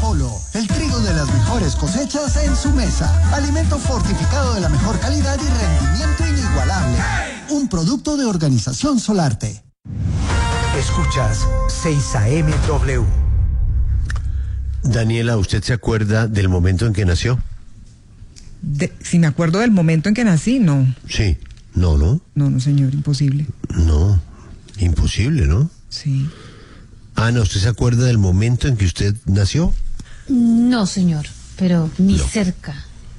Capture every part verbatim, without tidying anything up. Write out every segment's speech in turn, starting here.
Apolo, el trigo de las mejores cosechas en su mesa. Alimento fortificado de la mejor calidad y rendimiento inigualable. Un producto de Organización Solarte. Escuchas seis A M W. Daniela, ¿usted se acuerda del momento en que nació? De, si me acuerdo del momento en que nací, no. Sí. No, ¿no? No, no, señor, imposible. No, imposible, ¿no? Sí. Ana, ¿usted se acuerda del momento en que usted nació? No, señor, pero ni No. cerca.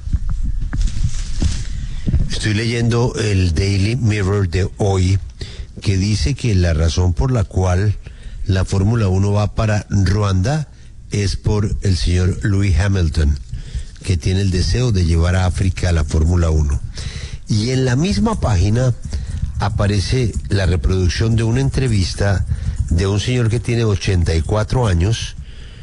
Estoy leyendo el Daily Mirror de hoy, que dice que la razón por la cual la Fórmula uno va para Ruanda es por el señor Lewis Hamilton, que tiene el deseo de llevar a África a la Fórmula uno. Y en la misma página aparece la reproducción de una entrevista de un señor que tiene ochenta y cuatro años,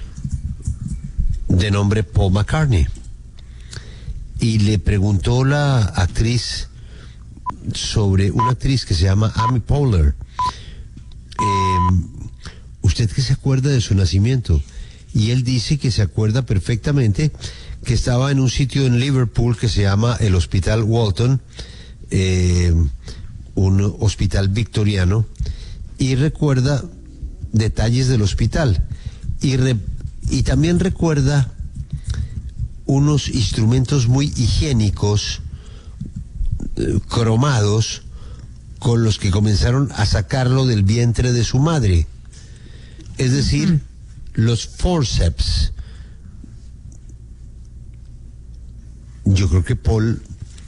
de nombre Paul McCartney. Y le preguntó la actriz sobre una actriz que se llama Amy Poehler. Eh, ¿Usted qué se acuerda de su nacimiento? Y él dice que se acuerda perfectamente que estaba en un sitio en Liverpool que se llama el Hospital Walton, eh, un hospital victoriano, y recuerda detalles del hospital. Y, re, y también recuerda unos instrumentos muy higiénicos, eh, cromados, con los que comenzaron a sacarlo del vientre de su madre. Es decir, uh-huh. los forceps. Yo creo que Paul